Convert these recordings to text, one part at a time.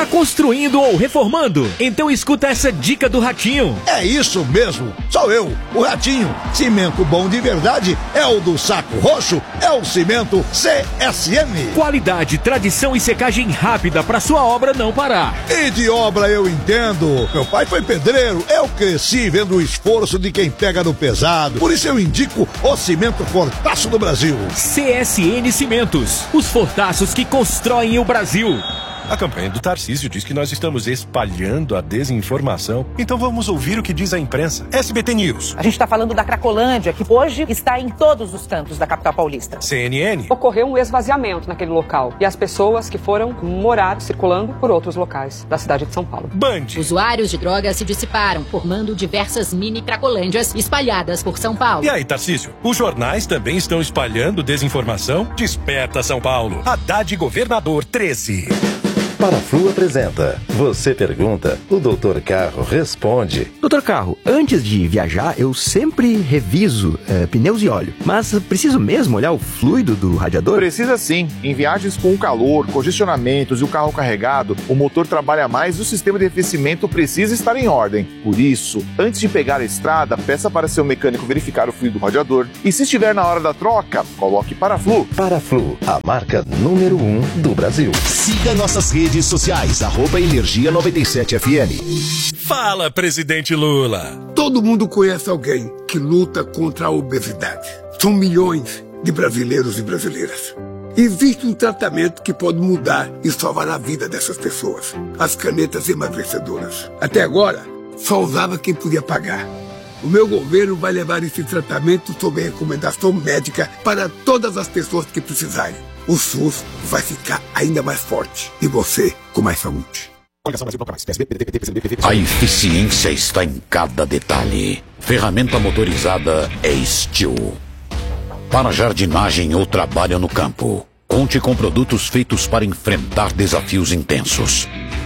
Tá construindo ou reformando? Então escuta essa dica do Ratinho. É isso mesmo, sou eu, o Ratinho. Cimento bom de verdade é o do Saco Roxo, é o cimento CSN. Qualidade, tradição e secagem rápida pra sua obra não parar. E de obra eu entendo. Meu pai foi pedreiro, eu cresci vendo o esforço de quem pega no pesado. Por isso eu indico o cimento Fortaço do Brasil. CSN Cimentos, os fortaços que constroem o Brasil. A campanha do Tarcísio diz que nós estamos espalhando a desinformação. Então vamos ouvir o que diz a imprensa. SBT News. A gente está falando da Cracolândia, que hoje está em todos os cantos da capital paulista. CNN. Ocorreu um esvaziamento naquele local e as pessoas que foram morar circulando por outros locais da cidade de São Paulo. Band. Usuários de drogas se dissiparam, formando diversas mini Cracolândias espalhadas por São Paulo. E aí, Tarcísio? Os jornais também estão espalhando desinformação? Desperta São Paulo. Haddad Governador 13. Paraflu apresenta. Você pergunta, o Dr. Carro responde. Dr. Carro, antes de viajar, eu sempre reviso pneus e óleo. Mas preciso mesmo olhar o fluido do radiador? Precisa sim. Em viagens com calor, congestionamentos e o carro carregado, o motor trabalha mais e o sistema de aquecimento precisa estar em ordem. Por isso, antes de pegar a estrada, peça para seu mecânico verificar o fluido do radiador. E se estiver na hora da troca, coloque Paraflu. Paraflu, a marca número 1 do Brasil. Siga nossas redes sociais, @Energia 97 FM. Fala, presidente Lula. Todo mundo conhece alguém que luta contra a obesidade. São milhões de brasileiros e brasileiras. Existe um tratamento que pode mudar e salvar a vida dessas pessoas. As canetas emagrecedoras. Até agora, só usava quem podia pagar. O meu governo vai levar esse tratamento sob recomendação médica para todas as pessoas que precisarem. O SUS vai ficar ainda mais forte e você com mais saúde. A eficiência está em cada detalhe. Ferramenta motorizada é Steel. Para jardinagem ou trabalho no campo, conte com produtos feitos para enfrentar desafios intensos.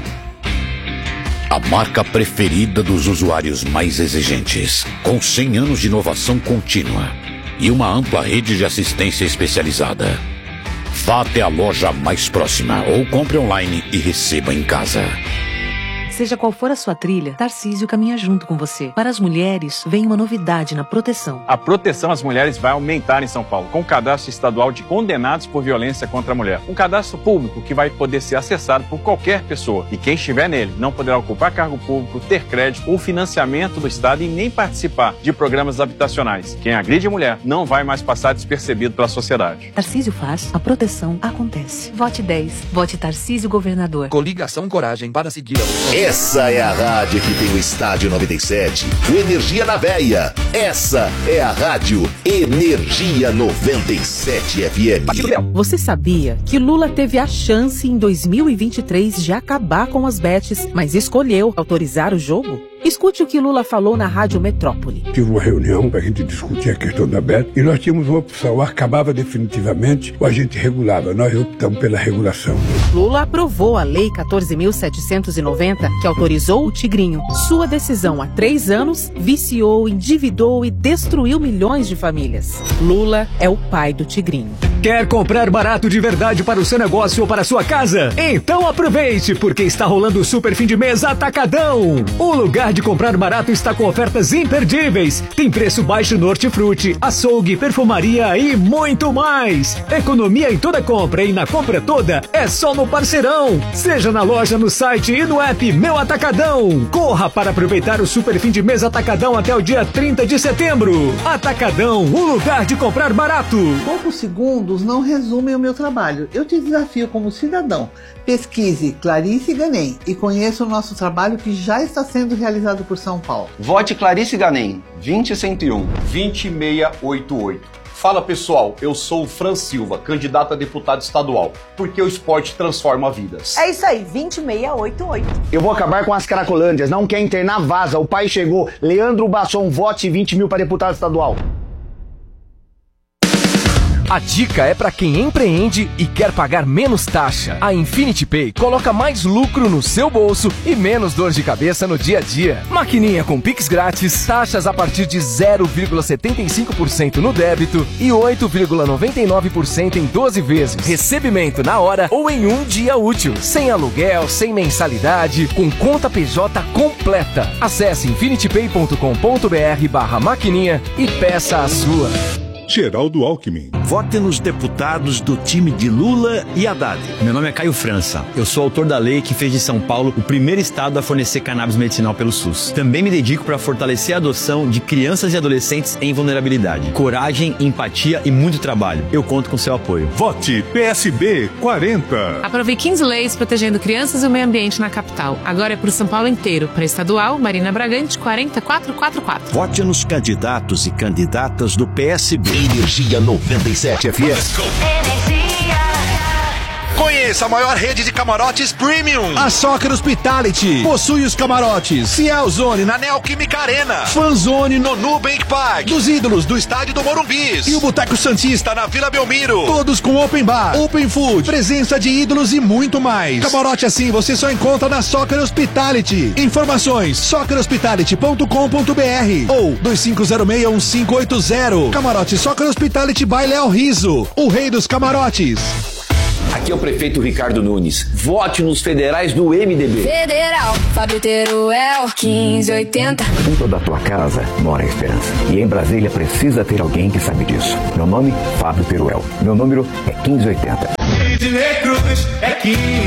A marca preferida dos usuários mais exigentes, com 100 anos de inovação contínua e uma ampla rede de assistência especializada. Vá até a loja mais próxima ou compre online e receba em casa. Seja qual for a sua trilha, Tarcísio caminha junto com você. Para as mulheres, vem uma novidade na proteção. A proteção às mulheres vai aumentar em São Paulo, com o cadastro estadual de condenados por violência contra a mulher. Um cadastro público que vai poder ser acessado por qualquer pessoa. E quem estiver nele não poderá ocupar cargo público, ter crédito ou financiamento do Estado e nem participar de programas habitacionais. Quem agride mulher não vai mais passar despercebido pela sociedade. Tarcísio faz, a proteção acontece. Vote 10. Vote Tarcísio Governador. Coligação Coragem para seguir a... Essa é a rádio que tem o Estádio 97, o Energia na Veia. Essa é a rádio Energia 97 FM. Você sabia que Lula teve a chance em 2023 de acabar com as bets, mas escolheu autorizar o jogo? Escute o que Lula falou na Rádio Metrópole. Tive uma reunião para a gente discutir a questão da bet e nós tínhamos uma opção, acabava definitivamente ou a gente regulava. Nós optamos pela regulação. Lula aprovou a Lei 14.790, que autorizou o Tigrinho. Sua decisão há 3 anos viciou, endividou e destruiu milhões de famílias. Lula é o pai do Tigrinho. Quer comprar barato de verdade para o seu negócio ou para a sua casa? Então aproveite, porque está rolando o Super Fim de Mês Atacadão. O lugar de comprar barato está com ofertas imperdíveis. Tem preço baixo no hortifruti, açougue, perfumaria e muito mais. Economia em toda compra e na compra toda é só no Parceirão. Seja na loja, no site e no app Meu Atacadão. Corra para aproveitar o Super Fim de Mês Atacadão até o dia 30 de setembro. Atacadão, o lugar de comprar barato. Poucos segundos não resumem o meu trabalho. Eu te desafio como cidadão. Pesquise Clarice Ganem e conheça o nosso trabalho que já está sendo realizado por São Paulo. Vote Clarice Ganem, 20101, 20688. Fala pessoal, eu sou o Fran Silva, candidato a deputado estadual, porque o esporte transforma vidas. É isso aí, 20688. Eu vou acabar com as cracolândias, não quer internar, vaza, o pai chegou. Leandro Basson, vote 20 mil para deputado estadual. A dica é para quem empreende e quer pagar menos taxa. A Infinity Pay coloca mais lucro no seu bolso e menos dor de cabeça no dia a dia. Maquininha com Pix grátis, taxas a partir de 0,75% no débito e 8,99% em 12 vezes. Recebimento na hora ou em um dia útil. Sem aluguel, sem mensalidade, com conta PJ completa. Acesse infinitypay.com.br/maquininha e peça a sua. Geraldo Alckmin. Vote nos deputados do time de Lula e Haddad. Meu nome é Caio França. Eu sou autor da lei que fez de São Paulo o primeiro estado a fornecer cannabis medicinal pelo SUS. Também me dedico para fortalecer a adoção de crianças e adolescentes em vulnerabilidade. Coragem, empatia e muito trabalho. Eu conto com seu apoio. Vote PSB 40. Aprovei 15 leis protegendo crianças e o meio ambiente na capital. Agora é para o São Paulo inteiro. Para estadual, Marina Bragante, 40444. Vote nos candidatos e candidatas do PSB. Energia 97 FM. Conheça a maior rede de camarotes premium. A Soccer Hospitality possui os camarotes Ciel Zone na Neoquímica Arena, Fan Zone no Nubank Park, dos ídolos do estádio do Morumbi e o Boteco Santista na Vila Belmiro. Todos com open bar, open food, presença de ídolos e muito mais. Camarote assim você só encontra na Soccer Hospitality. Informações soccerhospitality.com.br ou 2506-1580. Camarote Soccer Hospitality by Léo Riso, o rei dos camarotes. Aqui é o prefeito Ricardo Nunes. Vote nos federais do MDB. Federal, Fábio Teruel, 1580. Dentro da tua casa mora a esperança. E em Brasília precisa ter alguém que sabe disso. Meu nome, Fábio Teruel. Meu número é 1580. Cruz é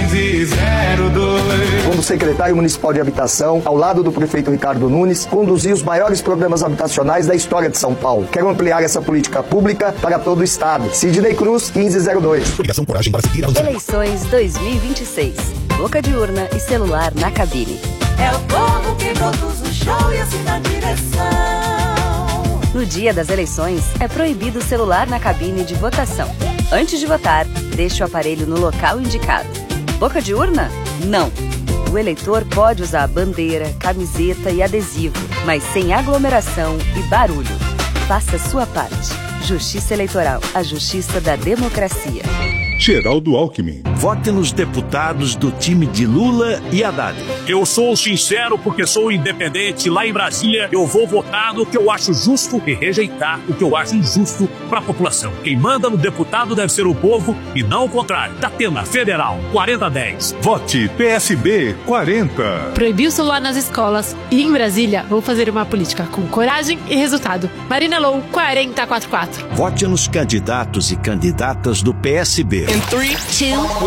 1502. Como secretário municipal de habitação, ao lado do prefeito Ricardo Nunes, conduzi os maiores programas habitacionais da história de São Paulo. Quero ampliar essa política pública para todo o estado. Sidney Cruz, 1502. Ligação Coragem para seguir a Eleições 2026. Boca de urna e celular na cabine. É o povo que produz o show e assina a direção. No dia das eleições, é proibido o celular na cabine de votação. Antes de votar, deixe o aparelho no local indicado. Boca de urna? Não. O eleitor pode usar bandeira, camiseta e adesivo, mas sem aglomeração e barulho. Faça a sua parte. Justiça Eleitoral, a justiça da democracia. Geraldo Alckmin. Vote nos deputados do time de Lula e Haddad. Eu sou sincero porque sou independente. Lá em Brasília, eu vou votar no que eu acho justo e rejeitar o que eu acho injusto para a população. Quem manda no deputado deve ser o povo e não o contrário. Datena Federal, 4010. Vote PSB 40. Proibir o celular nas escolas. E em Brasília, vou fazer uma política com coragem e resultado. Marina Lou, 4044. Vote nos candidatos e candidatas do PSB. In 3, 2, 1.